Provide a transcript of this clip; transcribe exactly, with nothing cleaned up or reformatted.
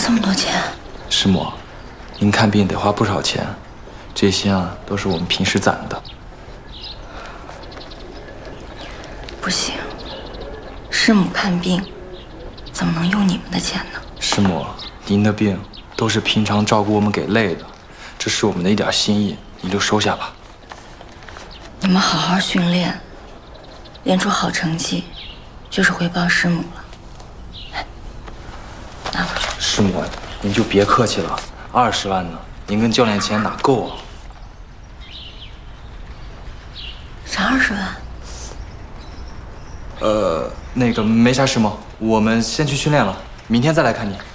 这么多钱？ 师母，您看病得花不少钱，这些啊都是我们平时攒的。 不行，师母看病怎么能用你们的钱呢？ 师母，您的病都是平常照顾我们给累的，这是我们的一点心意，您就收下吧。 你们好好训练，练出好成绩，就是回报师母了。来，拿回去。 师母，您就别客气了，二十万呢，您跟教练钱哪够啊？ 啥二十万？ 呃，那个没啥，师母，我们先去训练了，明天再来看你。